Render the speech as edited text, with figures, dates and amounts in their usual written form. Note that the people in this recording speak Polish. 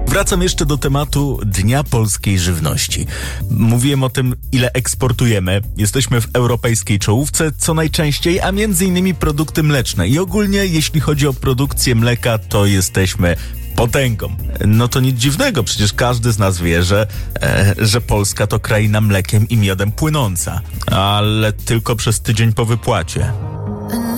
Wracam jeszcze do tematu Dnia Polskiej Żywności. Mówiłem o tym, ile eksportujemy. Jesteśmy w europejskiej czołówce, co najczęściej, a między innymi produkty mleczne. I ogólnie, jeśli chodzi o produkcję mleka, to jesteśmy potęgą. No to nic dziwnego, przecież każdy z nas wie, że Polska to kraina mlekiem i miodem płynąca. Ale tylko przez tydzień po wypłacie.